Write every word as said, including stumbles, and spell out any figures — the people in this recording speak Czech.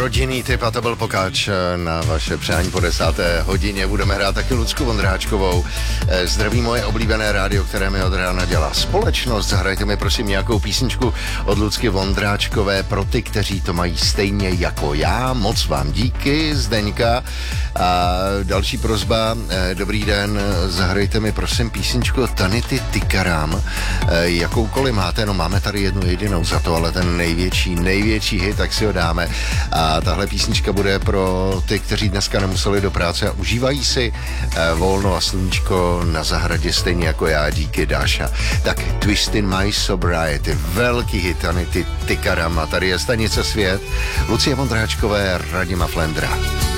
rodinný typ a to byl Pokáč na vaše přání po desáté hodině. Budeme hrát taky Lucku Vondráčkovou. Zdraví moje oblíbené rádio, které mi od rána dělá společnost. Zahrajte mi prosím nějakou písničku od Lucky Vondráčkové pro ty, kteří to mají stejně jako já. Moc vám díky, Zdeňka. A další prosba, dobrý den, zahrajte mi prosím písničku od Tanity Tikaram. Jakoukoliv máte, no máme tady jednu jedinou za to, ale ten největší, největší hit, tak si ho dáme. A tahle písnička bude pro ty, kteří dneska nemuseli do práce a užívají si volno a sluníčko na zahradě stejně jako já, díky Dáša. Tak Twist in My Sobriety, velký hit Tanity Tikaram a tady je stanice Svět, Lucie Vondráčkové, Radima Flendra.